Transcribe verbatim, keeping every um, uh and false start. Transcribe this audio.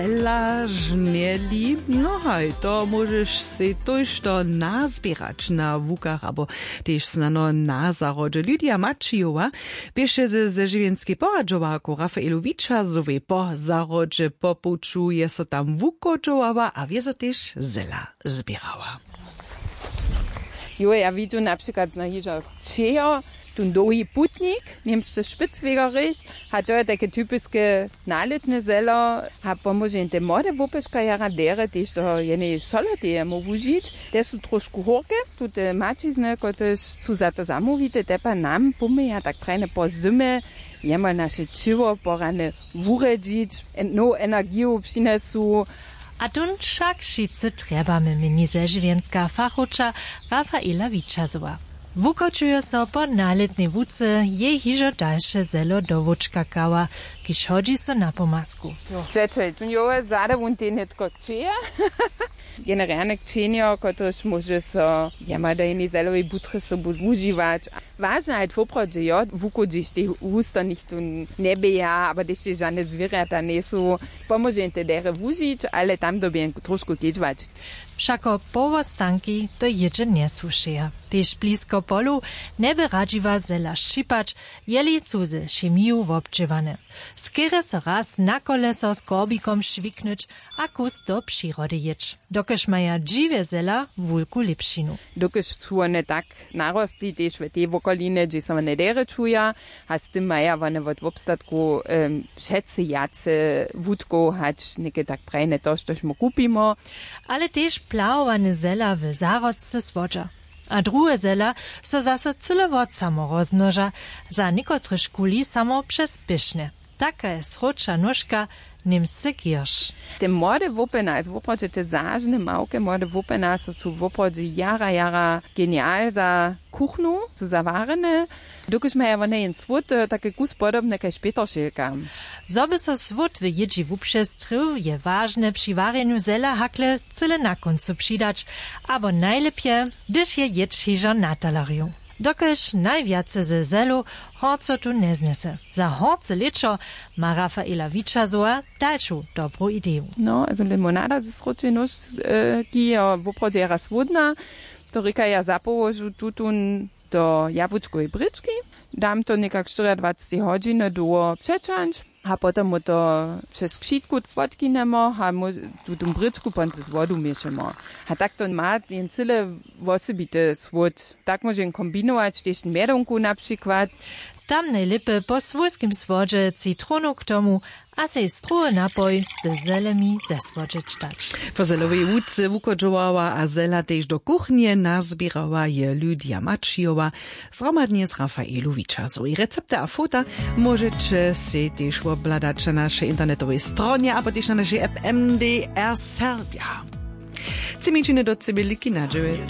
Ela żmieli, no hej, to możesz si toż to nazbierać na wukach, albo też znano na zarodzie. Lidia Macijowa piesze ze zeżywienskiej poradzowaku Rafaelowicza zowie po zarodzie popuczuje so tam wukoczowała, a wiezo też zela zbierała. Jo, ja widzę na przykład na jeżo Czejo, tun dohi putnik, niemcy Spitzwegerich, hat dort takie typische naletne Zeller, hat pomoże te mode wopeszka jara dere, też to jene solate mo wužić, te su trošku horke, tu te mačizne, kotež su za to zamówite, te pa nam pume ja tak prejne po zime, jema naše čivo porane wuređić, no energiju přinesu. A tun však šice trebame, meni zeživienska fachowcza Rafaela Wiczazowa. Wukočuje so po naletnej wuce jej hižo dalsze zelo do wučkakała, kiž hodzi so na pomasku. Rzeczy, tu jowe zade wun te netko kčeja. Generalne kčenjo, kotož može so jema da jeni zelovi butre so wužiwać. Ważne halt woprodže jo, wukođiš te wusto nicht tu nebeja, aber te še žane zvierata nesu. Pomože te dere wužić, ale tam dobien trošku keđvač. Všako powostanki to jedzie nie słyszyja. Też blisko polu nebe radziwa zela szczypać, jeli su ze chemiju wobczywane. Skiery so raz na koleso z korbikom szwiknąć, a kus do przyrody jeć. Dokeż maja dziwie zela wulku lepšinu. Dokeż su one tak narosti, też w tej wokoline, gdzie są one dere czuja, a z tym maja one w obstatku um, šetce jace wódko hać, neke tak prejne to, štož mo kupimo. Ale też plawowane zela w zarodce swodża. A drugie zela so zase cylowot samo rozmnoża, za niekotry szkuli samo przezpyszne. Taka jest schodcza nóżka, niemscy giersz. Te młode wopena, jest woprodze te zażne małke młode wopena, so su woprodze jara, jara genial za kuchnu, su zawarene. Dokiż maja one jen swód, takie gus podobne kaj szpetoszylka. Zoby so swód w jedzi wuprzestrył, je ważne przy wareniu zela hakle cyle na końcu przydać, abo najlepje, gdyż je jedź hižo na talariu. Dokež najviace ze zelu horco tu neznese. Za horce leczo ma Rafaela Wiczazowa dalszą dobrą ideę. No, also limonada ze sročej nóżki je woprodze jara swódna, to rika ja zapołožu tutun do jabłuczkowej bryczki, dam to nekak dwadzieścia cztery godziny do przeczanć, a potem mu to przez krzitku podkinemo, a mu tu tą bryczku ponte z wodą mieszamo. A tak to ma jen cyle osobity swód. Tak możemy kombinować też miedonku na przykład. Tam najlepiej po swójskim swodzie citronu k tomu, a sej struły napoj ze zelemi ze swodzieć dać. Po zelowej łódce wukoczowała, a zela też do kuchni nazbierała je Lidia Macijowa, zromadnie z Rafaelu Wiczazowa. I recepty a fota możecie się też obladać na naszej internetowej stronie, albo też na naszej app M D R Serbia. Ci minčiny do ciebie liki nadžive.